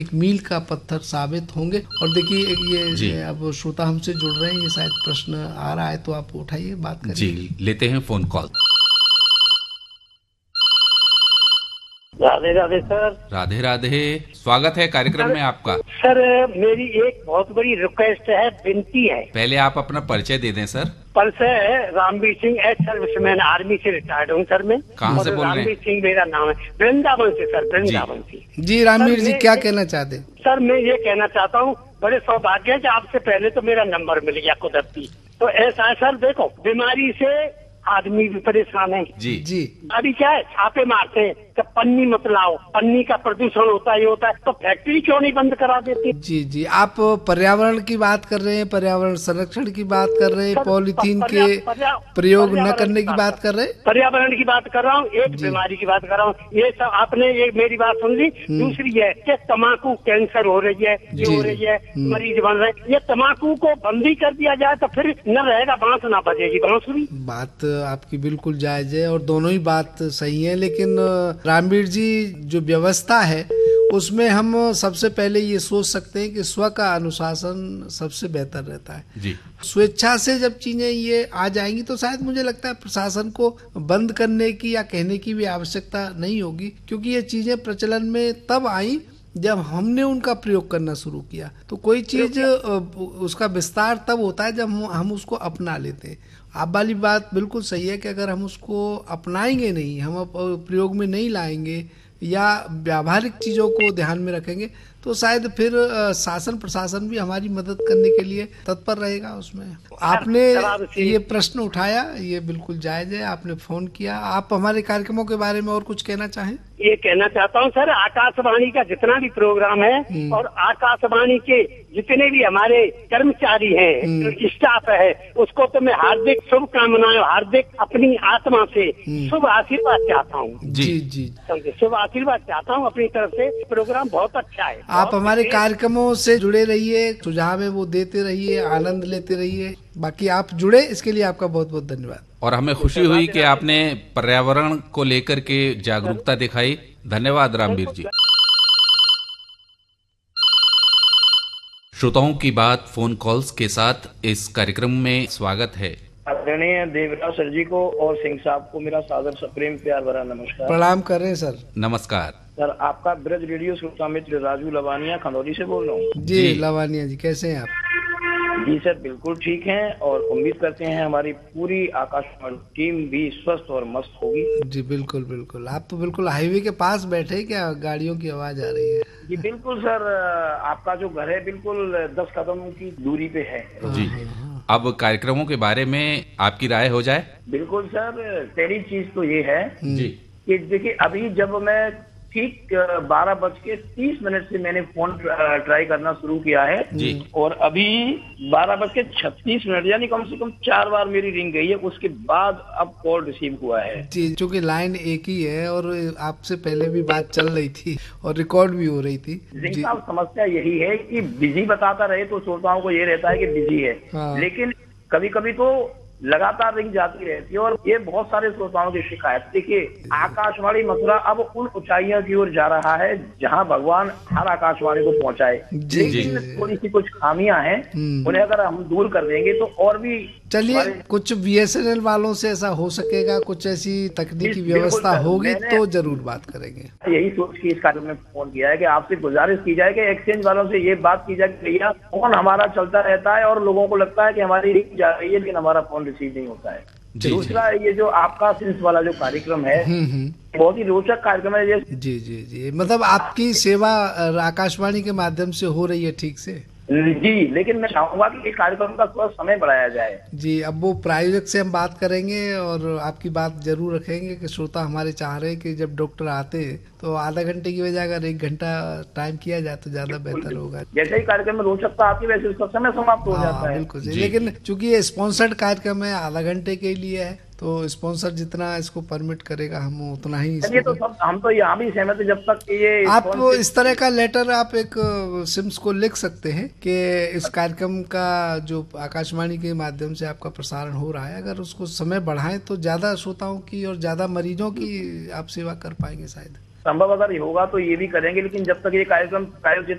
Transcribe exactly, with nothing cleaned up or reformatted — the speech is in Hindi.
एक मील का पत्थर साबित होंगे। और देखिए ये अब श्रोता हमसे जुड़ रहे हैं, ये शायद प्रश्न आ रहा है तो आप उठाइए, बात करिए। जी, लेते हैं phone call. Radhe Radhe sir. Radhe Radhe, स्वागत है कार्यक्रम में आपका। सर मेरी एक बहुत बड़ी रिक्वेस्ट है, विनती है। पहले आप अपना परिचय दे दें सर। परिचय है Ramveer Singh, ex serviceman, army से रिटायर्ड हूँ सर मैं। कहाँ से बोल रहे हैं? रामवीर सिंह मेरा नाम है, वृंदावन से सर, वृंदावन से। जी रामवीर जी, क्या कहना चाहते हैं? सर मैं ये कहना चाहता हूँ, बड़े सौभाग्य है कि आपसे पहले तो मेरा नंबर मिल गया कुदरती। तो ऐसा है सर, देखो बीमारी से आदमी भी परेशान है। जी जी अभी क्या है, छापे मारते हैं कि पन्नी मत लाओ, पन्नी का प्रदूषण होता है, ये होता है, तो फैक्ट्री क्यों नहीं बंद करा देती? जी जी, आप पर्यावरण की बात कर रहे हैं, पर्यावरण संरक्षण की बात कर रहे हैं, पॉलीथीन के प्रयोग न करने की बात कर रहे हैं, पर्यावरण की बात कर रहा हूँ, एक बीमारी की बात कर रहा हूँ। ये सब आपने ये मेरी बात सुन ली। दूसरी है कि तम्बाकू कैंसर हो रही है, ये हो रही है, मरीज बन रहे हैं। ये तम्बाकू को बंद ही कर दिया जाए तो फिर न रहेगा बांस, ना बजेगी बांसुरी। बात आपकी बिल्कुल जायज है और दोनों ही बात सही है, लेकिन रामवीर जी जो व्यवस्था है उसमें हम सबसे पहले ये सोच सकते हैं कि स्व का अनुशासन सबसे बेहतर रहता है। जी, स्वेच्छा से जब चीजें ये आ जाएंगी तो शायद मुझे लगता है प्रशासन को बंद करने की या कहने की भी आवश्यकता नहीं होगी, क्योंकि ये चीजें प्रचलन में तब आई जब हमने उनका प्रयोग करना शुरू किया। तो कोई चीज उसका विस्तार तब होता है जब हम उसको अपना लेते हैं। आप वाली बात बिल्कुल सही है कि अगर हम उसको अपनाएंगे नहीं, हम प्रयोग में नहीं लाएंगे या व्यावहारिक चीजों को ध्यान में रखेंगे तो शायद फिर शासन प्रशासन भी हमारी मदद करने के लिए तत्पर रहेगा। उसमें आपने ये प्रश्न उठाया, ये बिल्कुल जायज है, आपने फोन किया। आप हमारे कार्यक्रमों के बारे में और कुछ कहना चाहें? ये कहना चाहता हूँ सर, आकाशवाणी का जितना भी प्रोग्राम है और आकाशवाणी के जितने भी हमारे कर्मचारी हैं, स्टाफ है, उसको तो मैं हार्दिक शुभकामनाएं, हार्दिक अपनी आत्मा से शुभ आशीर्वाद चाहता हूँ। जी जी, शुभ आशीर्वाद चाहता हूँ अपनी तरफ से। प्रोग्राम बहुत अच्छा है। आप हमारे कार्यक्रमों से जुड़े रहिए, सुझाव है वो देते रहिए, आनंद लेते रहिए। बाकी आप जुड़े, इसके लिए आपका बहुत बहुत धन्यवाद। और हमें खुशी हुई कि आपने पर्यावरण को लेकर के जागरूकता दिखाई। धन्यवाद रामवीर जी। श्रोताओं की बात फोन कॉल्स के साथ इस कार्यक्रम में स्वागत है। आदरणीय देवराज सर जी को और सिंह साहब को मेरा सादर सप्रेम प्यार भरा नमस्कार। प्रणाम कर रहे हैं सर। नमस्कार सर, आपका ब्रज रेडियो श्रोता मित्र राजू लवानिया खंडौली से बोल रहा हूँ। जी, जी लवानिया जी, कैसे हैं आप? जी सर, बिल्कुल ठीक हैं और उम्मीद करते हैं हमारी पूरी आकाशवाणी टीम भी स्वस्थ और मस्त होगी। जी बिल्कुल बिल्कुल। आप तो बिल्कुल हाईवे के पास बैठे, क्या गाड़ियों की आवाज आ रही है? जी बिल्कुल सर, आपका जो घर है बिल्कुल दस कदम की दूरी पे है। जी, अब कार्यक्रमों के बारे में आपकी राय हो जाए। बिल्कुल सर, पहली चीज तो ये है जी कि देखिए, अभी जब मैं ठीक बारह बज के तीस मिनट से मैंने फोन ट्राई करना शुरू किया है जी, और अभी बारह बज के छत्तीस मिनट यानी कम से कम चार बार मेरी रिंग गई है, उसके बाद अब कॉल रिसीव हुआ है। जी, चूंकि लाइन एक ही है और आपसे पहले भी बात चल रही थी और रिकॉर्ड भी हो रही थी। जी साहब, समस्या यही है कि बिजी बताता रहे तो श्रोताओं को ये रहता है कि बिजी है। हाँ। लेकिन कभी कभी तो लगातार रिंग जाती रहती है और ये बहुत सारे श्रोताओं की शिकायत। देखिए, आकाशवाणी मथुरा अब उन ऊंचाइयों की ओर जा रहा है जहां भगवान हर आकाशवाणी को पहुंचाए, लेकिन थोड़ी सी कुछ खामियां हैं, उन्हें अगर हम दूर कर देंगे तो और भी। चलिए, कुछ बीएसएनएल वालों से ऐसा हो सकेगा, कुछ ऐसी तकनीकी व्यवस्था होगी तो जरूर बात करेंगे। यही सोच के इस कार्यक्रम में फोन किया है कि आपसे गुजारिश की जाए कि एक्सचेंज वालों से ये बात की जाए कि भैया फोन हमारा चलता रहता है और लोगों को लगता है कि हमारी रिंग जा रही है लेकिन हमारा फोन रिसीव नहीं होता है। दूसरा, ये जो आपका सिंस वाला जो कार्यक्रम है बहुत ही रोचक कार्यक्रम है। जी जी जी, मतलब आपकी सेवा आकाशवाणी के माध्यम से हो रही है ठीक से? जी, लेकिन मैं चाहूंगा कि इस कार्यक्रम का थोड़ा समय बढ़ाया जाए। जी, अब वो प्रायोजक से हम बात करेंगे और आपकी बात जरूर रखेंगे कि श्रोता हमारे चाह रहे हैं कि जब डॉक्टर आते हैं तो आधा घंटे की वजह अगर एक घंटा टाइम किया जाए तो ज्यादा बेहतर होगा। जैसे ही कार्यक्रम में रोचकता आती है वैसे उसका समय समाप्त हो जाता है। बिल्कुल, लेकिन चूंकि ये स्पॉन्सर्ड कार्यक्रम है, आधा घंटे के लिए है, तो स्पॉन्सर जितना इसको परमिट करेगा हम उतना ही इसको तो सब, हम तो यहाँ भी सहमत है। जब तक ये आप इस तरह का लेटर आप एक सिम्स को लिख सकते हैं कि इस कार्यक्रम का जो आकाशवाणी के माध्यम से आपका प्रसारण हो रहा है, अगर उसको समय बढ़ाएं तो ज्यादा श्रोताओं की और ज्यादा मरीजों की आप सेवा कर पाएंगे शायद। संभव अगर होगा तो ये भी करेंगे, लेकिन जब तक ये कार्यक्रम आयोजित